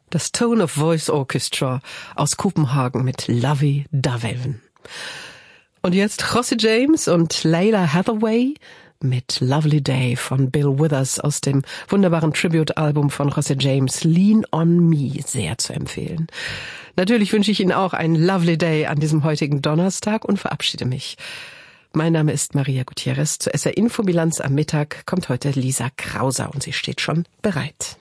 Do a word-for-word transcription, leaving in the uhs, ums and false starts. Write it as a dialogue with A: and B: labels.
A: Das Tone of Voice Orchestra aus Kopenhagen mit Lovey Dovey. Und jetzt José James und Lalah Hathaway mit Lovely Day von Bill Withers aus dem wunderbaren Tribute-Album von José James, Lean on Me, sehr zu empfehlen. Natürlich wünsche ich Ihnen auch einen Lovely Day an diesem heutigen Donnerstag und verabschiede mich. Mein Name ist Maria Gutierrez. Zur S R Infobilanz am Mittag kommt heute Lisa Krauser und sie steht schon bereit.